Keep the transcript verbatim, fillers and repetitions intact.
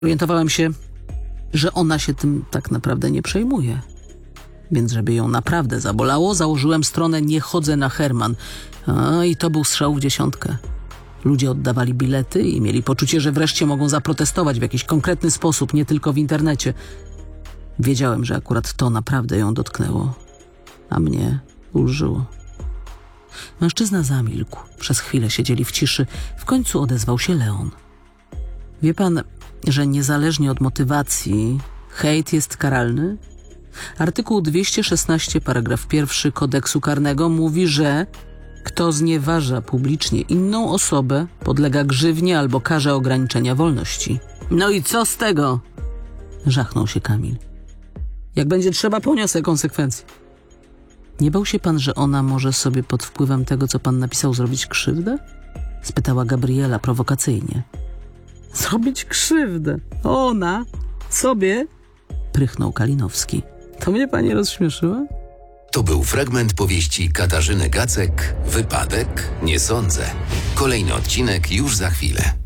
Orientowałem się, że ona się tym tak naprawdę nie przejmuje. Więc żeby ją naprawdę zabolało, założyłem stronę Nie chodzę na Herman. A, i to był strzał w dziesiątkę. Ludzie oddawali bilety i mieli poczucie, że wreszcie mogą zaprotestować w jakiś konkretny sposób, nie tylko w internecie. Wiedziałem, że akurat to naprawdę ją dotknęło, a mnie ulżyło. Mężczyzna zamilkł. Przez chwilę siedzieli w ciszy. W końcu odezwał się Leon. Wie pan, że niezależnie od motywacji hejt jest karalny? Artykuł dwieście szesnaście, paragraf pierwszy kodeksu karnego mówi, że kto znieważa publicznie inną osobę, podlega grzywnie albo karze ograniczenia wolności. No i co z tego? Żachnął się Kamil. Jak będzie trzeba, poniosę konsekwencje. Nie bał się pan, że ona może sobie pod wpływem tego, co pan napisał, zrobić krzywdę? Spytała Gabriela prowokacyjnie. Zrobić krzywdę? Ona? Sobie? Prychnął Kalinowski. To mnie pani rozśmieszyła? To był fragment powieści Katarzyny Gacek, Wypadek? Nie sądzę. Kolejny odcinek już za chwilę.